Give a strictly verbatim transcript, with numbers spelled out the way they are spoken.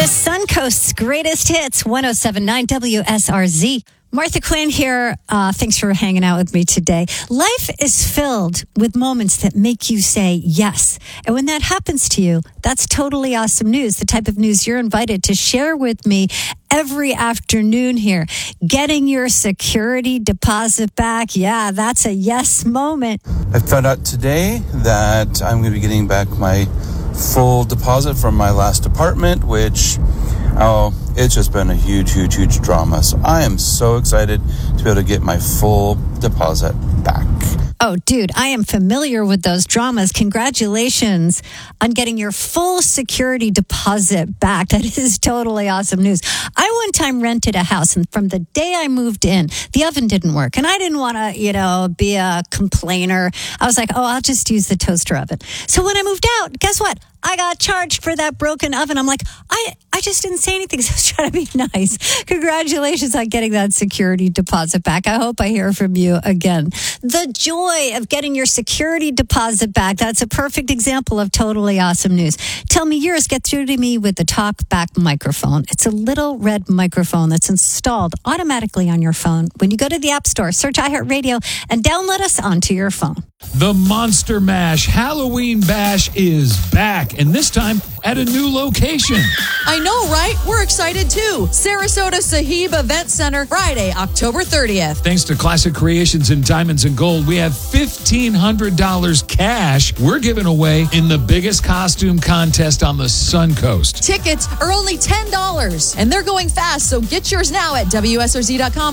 Suncoast's greatest hits, one oh seven point nine W S R Z. Martha Quinn here. Uh, thanks for hanging out with me today. Life is filled with moments that make you say yes. And when that happens to you, that's totally awesome news. The type of news you're invited to share with me every afternoon here. Getting your security deposit back. Yeah, that's a yes moment. I found out today that I'm going to be getting back my full deposit from my last apartment, which, oh, it's just been a huge, huge, huge drama. So I am so excited to be able to get my full deposit back. Oh, dude, I am familiar with those dramas. Congratulations on getting your full security deposit back. That is totally awesome news. I one time rented a house, and from the day I moved in, the oven didn't work. And I didn't want to, you know, be a complainer. I was like, oh, I'll just use the toaster oven. So when I moved out, guess what? I got charged for that broken oven. I'm like, I, I just didn't say anything. So I was trying to be nice. Congratulations on getting that security deposit back. I hope I hear from you again. The joy of getting your security deposit back. That's a perfect example of totally awesome news. Tell me yours. Get through to me with the TalkBack microphone. It's a little red microphone that's installed automatically on your phone. When you go to the App Store, search iHeartRadio and download us onto your phone. The Monster Mash Halloween Bash is back, and this time at a new location. I know, right? We're excited too. Sarasota Sahib Event Center, Friday, October thirtieth. Thanks to Classic Creations and Diamonds and Gold, we have fifteen hundred dollars cash we're giving away in the biggest costume contest on the Suncoast. Tickets are only ten dollars, and they're going fast, so get yours now at W S R Z dot com